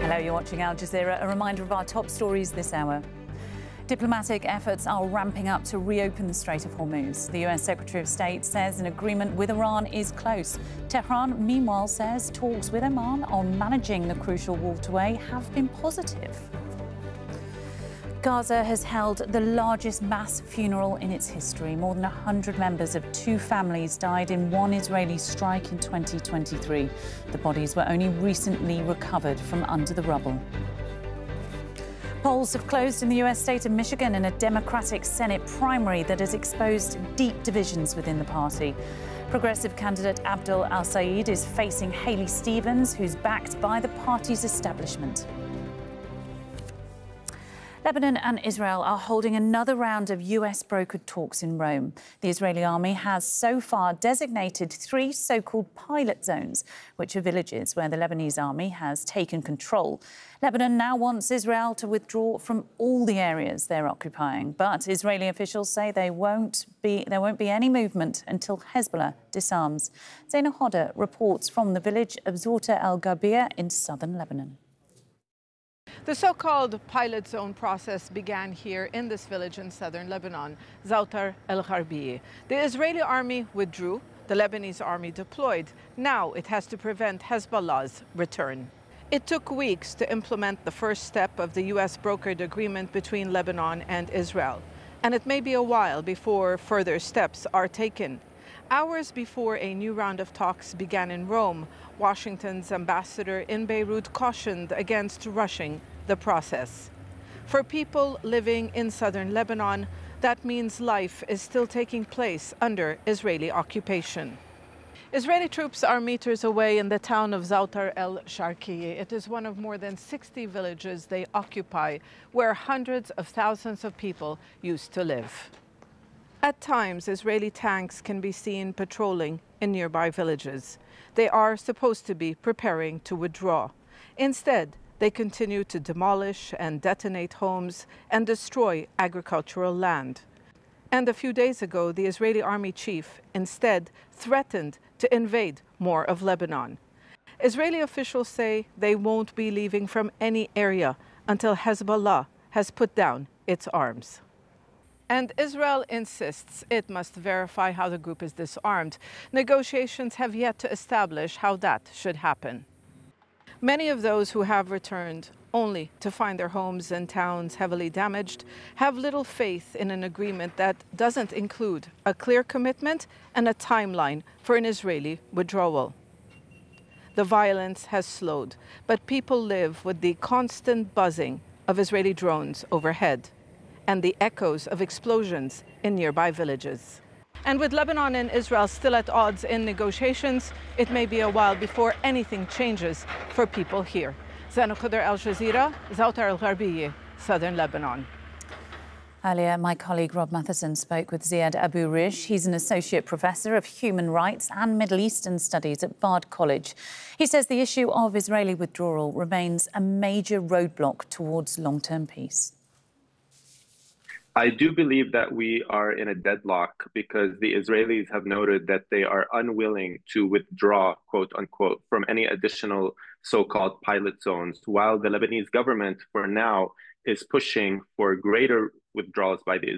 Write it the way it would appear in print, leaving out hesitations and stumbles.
Hello, you're watching Al Jazeera. A reminder of our top stories this hour. Diplomatic efforts are ramping up to reopen the Strait of Hormuz. The US Secretary of State says an agreement with Iran is close. Tehran, meanwhile, says talks with Oman on managing the crucial waterway have been positive. Gaza has held the largest mass funeral in its history. More than 100 members of two families died in one Israeli strike in 2023. The bodies were only recently recovered from under the rubble. Polls have closed in the US state of Michigan in a Democratic Senate primary that has exposed deep divisions within the party. Progressive candidate Abdul Al-Sayed is facing Haley Stevens, who's backed by the party's establishment. Lebanon and Israel are holding another round of US-brokered talks in Rome. The Israeli army has so far designated 3 so-called pilot zones, which are villages where the Lebanese army has taken control. Lebanon now wants Israel to withdraw from all the areas they're occupying, but Israeli officials say there won't be any movement until Hezbollah disarms. Zaina Hodder reports from the village of Zorta el-Gharbia in southern Lebanon. The so-called pilot zone process began here in this village in southern Lebanon, Zoutar el-Gharbiyeh. The Israeli army withdrew, the Lebanese army deployed. Now it has to prevent Hezbollah's return. It took weeks to implement the first step of the US brokered agreement between Lebanon and Israel. And it may be a while before further steps are taken. Hours before a new round of talks began in Rome, Washington's ambassador in Beirut cautioned against rushing the process. For people living in southern Lebanon, that means life is still taking place under Israeli occupation. Israeli troops are meters away in the town of Zoutar el-Sharqiyyah. It is one of more than 60 villages they occupy, where hundreds of thousands of people used to live. At times, Israeli tanks can be seen patrolling in nearby villages. They are supposed to be preparing to withdraw. Instead, they continue to demolish and detonate homes and destroy agricultural land. And a few days ago, the Israeli army chief instead threatened to invade more of Lebanon. Israeli officials say they won't be leaving from any area until Hezbollah has put down its arms. And Israel insists it must verify how the group is disarmed. Negotiations have yet to establish how that should happen. Many of those who have returned only to find their homes and towns heavily damaged have little faith in an agreement that doesn't include a clear commitment and a timeline for an Israeli withdrawal. The violence has slowed, but people live with the constant buzzing of Israeli drones overhead and the echoes of explosions in nearby villages. And with Lebanon and Israel still at odds in negotiations, it may be a while before anything changes for people here. Zaina Hodder, Al Jazeera, Zoutar el-Gharbiyeh, southern Lebanon. Earlier, my colleague Rob Matheson spoke with Ziad Abu Rish. He's an associate professor of human rights and Middle Eastern studies at Bard College. He says the issue of Israeli withdrawal remains a major roadblock towards long-term peace. I do believe that we are in a deadlock because the Israelis have noted that they are unwilling to withdraw, quote unquote, from any additional so-called pilot zones, while the Lebanese government, for now, is pushing for greater withdrawals by the